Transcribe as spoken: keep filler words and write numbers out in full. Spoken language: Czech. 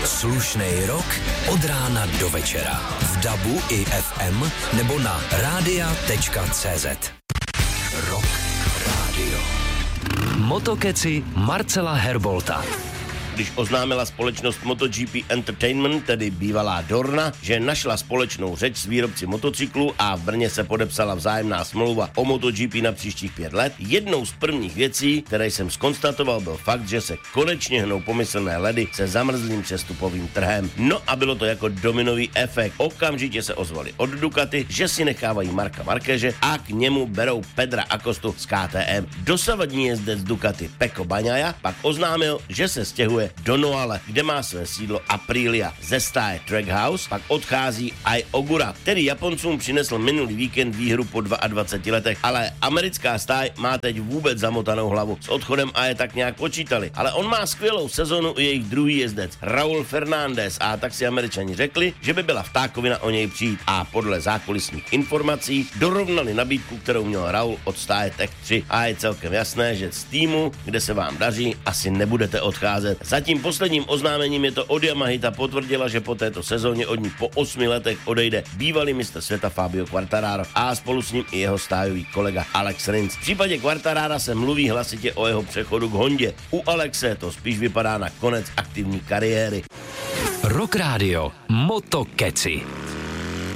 Slušnej rok od rána do večera. V dabu i ef em nebo na rádia tečka cé zet. Rock Radio. Motokeci Marcela Herbolta. Když oznámila společnost MotoGP Entertainment, tedy bývalá Dorna, že našla společnou řeč s výrobci motocyklů a v Brně se podepsala vzájemná smlouva o MotoGP na příštích pět let, jednou z prvních věcí, které jsem zkonstatoval, byl fakt, že se konečně hnou pomyslné ledy se zamrzlým přestupovým trhem. No a bylo to jako dominový efekt. Okamžitě se ozvali od Ducati, že si nechávají Marka Marqueze a k němu berou Pedra Acostu z ká té em. Dosavadní jezdec Ducati Pecco Bagnaia pak oznámil, že se stěhuje do Noale, kde má své sídlo Aprilia. Ze stáje Trackhouse pak odchází Ai Ogura, který Japoncům přinesl minulý víkend výhru po dvaceti dvou letech, ale americká stáj má teď vůbec zamotanou hlavu. S odchodem Ai tak nějak počítali, ale on má skvělou sezonu i jejich druhý jezdec Raúl Fernández a tak si Američani řekli, že by byla vtákovina o něj přijít a podle zákulisních informací dorovnali nabídku, kterou měl Raúl od stáje Tech tři a je celkem jasné, že z týmu, kde se vám daří, asi nebudete odcházet. Zatím posledním oznámením je to od Yamahy, ta potvrdila, že po této sezóně od ní po osmi letech odejde bývalý mistr světa Fabio Quartararo a spolu s ním i jeho stájový kolega Alex Rins. V případě Quartarara se mluví hlasitě o jeho přechodu k Hondě. U Alexe to spíš vypadá na konec aktivní kariéry. Rock Radio Motokeci.